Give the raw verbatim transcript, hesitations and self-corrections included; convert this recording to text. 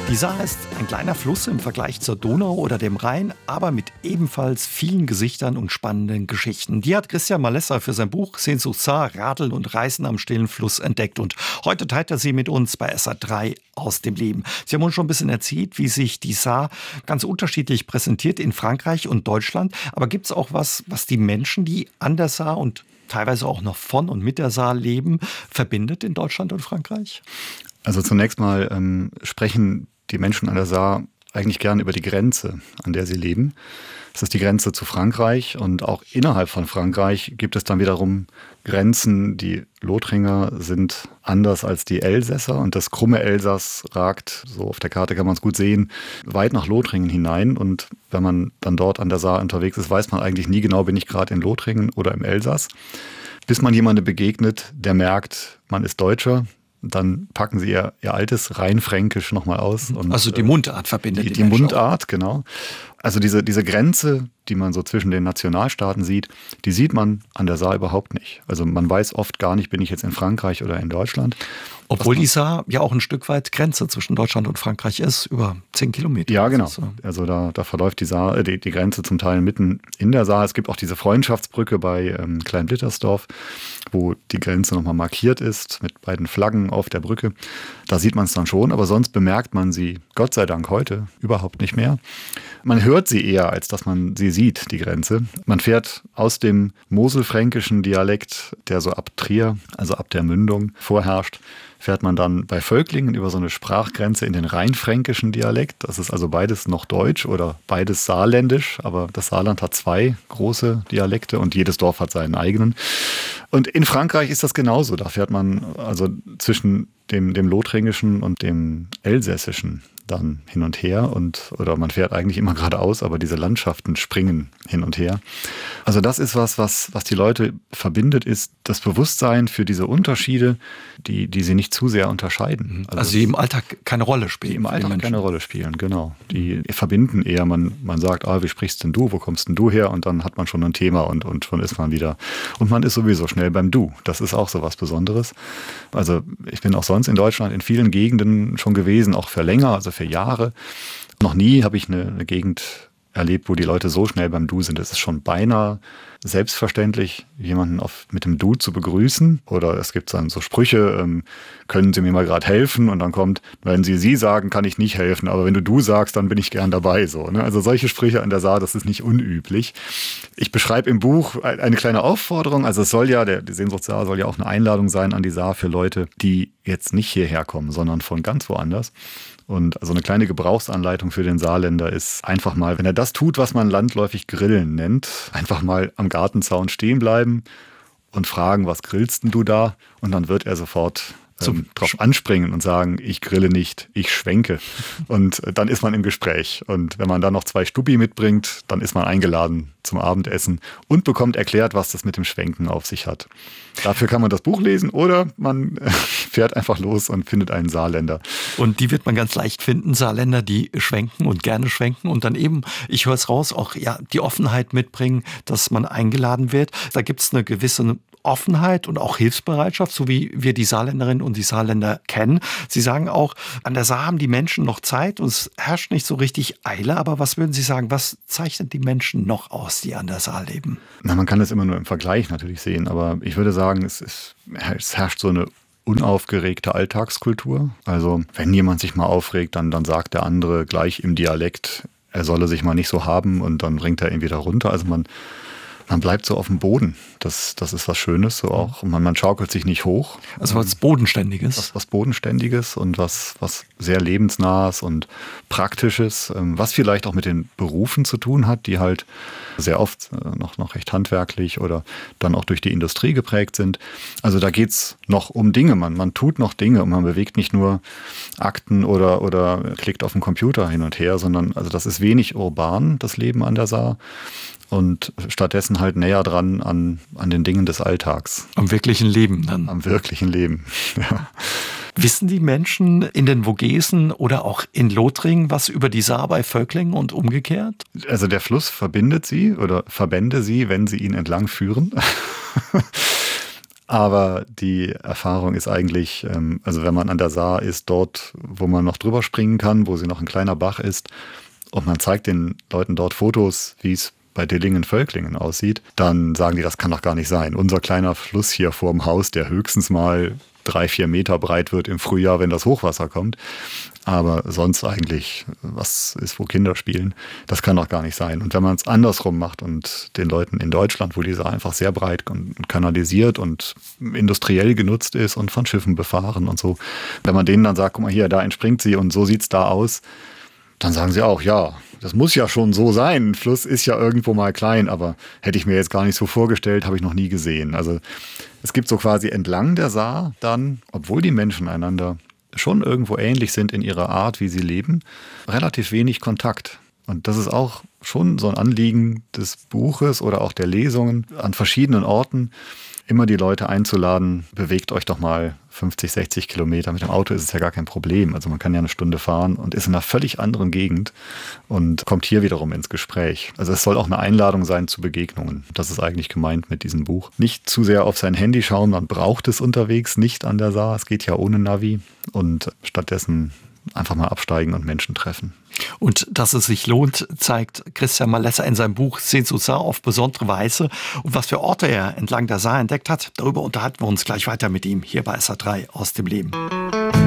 Die Saar ist ein kleiner Fluss im Vergleich zur Donau oder dem Rhein, aber mit ebenfalls vielen Gesichtern und spannenden Geschichten. Die hat Christian Malessa für sein Buch Sehnsucht Saar, Radeln und Reisen am stillen Fluss entdeckt. Und heute teilt er sie mit uns bei S R drei aus dem Leben. Sie haben uns schon ein bisschen erzählt, wie sich die Saar ganz unterschiedlich präsentiert in Frankreich und Deutschland. Aber gibt es auch was, was die Menschen, die an der Saar und teilweise auch noch von und mit der Saar leben, verbindet in Deutschland und Frankreich? Also zunächst mal ähm, sprechen die Menschen an der Saar eigentlich gern über die Grenze, an der sie leben. Das ist die Grenze zu Frankreich, und auch innerhalb von Frankreich gibt es dann wiederum Grenzen. Die Lothringer sind anders als die Elsässer, und das krumme Elsass ragt, so auf der Karte kann man es gut sehen, weit nach Lothringen hinein. Und wenn man dann dort an der Saar unterwegs ist, weiß man eigentlich nie genau, bin ich gerade in Lothringen oder im Elsass. Bis man jemandem begegnet, der merkt, man ist Deutscher. Dann packen sie ihr, ihr altes Rheinfränkisch nochmal aus. Und, also die Mundart verbindet die, die, die Mundart, genau. Also diese, diese Grenze, die man so zwischen den Nationalstaaten sieht, die sieht man an der Saar überhaupt nicht. Also man weiß oft gar nicht, bin ich jetzt in Frankreich oder in Deutschland. Obwohl die Saar ja auch ein Stück weit Grenze zwischen Deutschland und Frankreich ist, über zehn Kilometer. Ja, genau. Also da, da verläuft die, Saar, die, die Grenze zum Teil mitten in der Saar. Es gibt auch diese Freundschaftsbrücke bei ähm, Kleinblittersdorf, wo die Grenze nochmal markiert ist mit beiden Flaggen auf der Brücke. Da sieht man es dann schon, aber sonst bemerkt man sie, Gott sei Dank, heute überhaupt nicht mehr. Man hört sie eher, als dass man sie sieht, die Grenze. Man fährt aus dem moselfränkischen Dialekt, der so ab Trier, also ab der Mündung, vorherrscht, fährt man dann bei Völklingen über so eine Sprachgrenze in den rheinfränkischen Dialekt. Das ist also beides noch Deutsch oder beides saarländisch, aber das Saarland hat zwei große Dialekte und jedes Dorf hat seinen eigenen. Und in Frankreich ist das genauso. Da fährt man also zwischen dem, dem Lothringischen und dem Elsässischen dann hin und her, und oder man fährt eigentlich immer geradeaus, aber diese Landschaften springen hin und her. Also das ist was, was, was die Leute verbindet, ist das Bewusstsein für diese Unterschiede, die, die sie nicht zu sehr unterscheiden. Also, also die im Alltag keine Rolle spielen. Die im Alltag keine Rolle spielen, genau. Die verbinden eher, man, man sagt, ah, wie sprichst denn du, wo kommst denn du her? Und dann hat man schon ein Thema und, und schon ist man wieder. Und man ist sowieso schnell beim Du. Das ist auch so was Besonderes. Also ich bin auch sonst in Deutschland in vielen Gegenden schon gewesen, auch für länger, also für Jahre. Noch nie habe ich eine, eine Gegend erlebt, wo die Leute so schnell beim Du sind. Es ist schon beinahe selbstverständlich, jemanden auf, mit dem Du zu begrüßen. Oder es gibt dann so Sprüche, ähm, können Sie mir mal gerade helfen? Und dann kommt, wenn Sie Sie sagen, kann ich nicht helfen. Aber wenn du Du sagst, dann bin ich gern dabei. So, ne? Also solche Sprüche an der Saar, das ist nicht unüblich. Ich beschreibe im Buch eine kleine Aufforderung. Also es soll ja, der, die Sehnsucht Saar soll ja auch eine Einladung sein an die Saar für Leute, die jetzt nicht hierher kommen, sondern von ganz woanders. Und also eine kleine Gebrauchsanleitung für den Saarländer ist einfach mal, wenn er das tut, was man landläufig Grillen nennt, einfach mal am Gartenzaun stehen bleiben und fragen, was grillst denn du da? Und dann wird er sofort ähm, drauf anspringen und sagen, ich grille nicht, ich schwenke. Und dann ist man im Gespräch. Und wenn man dann noch zwei Stubbi mitbringt, dann ist man eingeladen zum Abendessen und bekommt erklärt, was das mit dem Schwenken auf sich hat. Dafür kann man das Buch lesen oder man fährt einfach los und findet einen Saarländer. Und die wird man ganz leicht finden, Saarländer, die schwenken und gerne schwenken und dann eben, ich höre es raus, auch ja die Offenheit mitbringen, dass man eingeladen wird. Da gibt es eine gewisse Offenheit und auch Hilfsbereitschaft, so wie wir die Saarländerinnen und die Saarländer kennen. Sie sagen auch, an der Saar haben die Menschen noch Zeit und es herrscht nicht so richtig Eile. Aber was würden Sie sagen, was zeichnet die Menschen noch aus, die an der Saar leben? Na, man kann das immer nur im Vergleich natürlich sehen, aber ich würde sagen, es, ist, es herrscht so eine unaufgeregte Alltagskultur. Also wenn jemand sich mal aufregt, dann, dann sagt der andere gleich im Dialekt, er solle sich mal nicht so haben, und dann bringt er ihn wieder runter. Also man Man bleibt so auf dem Boden. Das, das ist was Schönes so auch. Man, man schaukelt sich nicht hoch. Also was Bodenständiges. Was, was Bodenständiges und was, was sehr Lebensnahes und Praktisches, was vielleicht auch mit den Berufen zu tun hat, die halt sehr oft noch, noch recht handwerklich oder dann auch durch die Industrie geprägt sind. Also da geht's noch um Dinge. Man, man tut noch Dinge und man bewegt nicht nur Akten oder, oder klickt auf dem Computer hin und her, sondern also das ist wenig urban, das Leben an der Saar. Und stattdessen halt näher dran an, an den Dingen des Alltags. Am wirklichen Leben dann. Am wirklichen Leben, ja. Wissen die Menschen in den Vogesen oder auch in Lothringen was über die Saar bei Völklingen und umgekehrt? Also der Fluss verbindet sie oder verbände sie, wenn sie ihn entlang führen. Aber die Erfahrung ist eigentlich, also wenn man an der Saar ist, dort, wo man noch drüber springen kann, wo sie noch ein kleiner Bach ist, und man zeigt den Leuten dort Fotos, wie es bei Dillingen-Völklingen aussieht, dann sagen die, das kann doch gar nicht sein. Unser kleiner Fluss hier vorm Haus, der höchstens mal drei, vier Meter breit wird im Frühjahr, wenn das Hochwasser kommt. Aber sonst eigentlich, was ist, wo Kinder spielen, das kann doch gar nicht sein. Und wenn man es andersrum macht und den Leuten in Deutschland, wo die Saar einfach sehr breit und kanalisiert und industriell genutzt ist und von Schiffen befahren und so, wenn man denen dann sagt, guck mal hier, da entspringt sie und so sieht es da aus, dann sagen sie auch, ja, das muss ja schon so sein. Ein Fluss ist ja irgendwo mal klein, aber hätte ich mir jetzt gar nicht so vorgestellt, habe ich noch nie gesehen. Also es gibt so quasi entlang der Saar dann, obwohl die Menschen einander schon irgendwo ähnlich sind in ihrer Art, wie sie leben, relativ wenig Kontakt. Und das ist auch schon so ein Anliegen des Buches oder auch der Lesungen an verschiedenen Orten, immer die Leute einzuladen, bewegt euch doch mal fünfzig, sechzig Kilometer. Mit dem Auto ist es ja gar kein Problem. Also man kann ja eine Stunde fahren und ist in einer völlig anderen Gegend und kommt hier wiederum ins Gespräch. Also es soll auch eine Einladung sein zu Begegnungen. Das ist eigentlich gemeint mit diesem Buch. Nicht zu sehr auf sein Handy schauen, man braucht es unterwegs nicht an der Saar. Es geht ja ohne Navi und stattdessen einfach mal absteigen und Menschen treffen. Und dass es sich lohnt, zeigt Christian Malesser in seinem Buch Sehnsucht Saar auf besondere Weise. Und was für Orte er entlang der Saar entdeckt hat, darüber unterhalten wir uns gleich weiter mit ihm hier bei S R drei aus dem Leben.